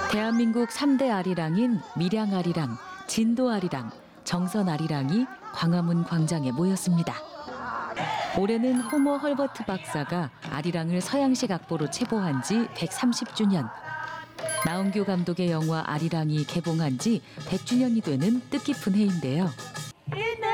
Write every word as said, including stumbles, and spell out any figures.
대한민국 삼 대 아리랑인 밀양 아리랑, 진도 아리랑, 정선 아리랑이 광화문 광장에 모였습니다. 올해는 호머 헐버트 박사가 아리랑을 서양식 악보로 체보한 지 백삼십 주년. 나홍규 감독의 영화 아리랑이 개봉한 지 백 주년이 되는 뜻깊은 해인데요.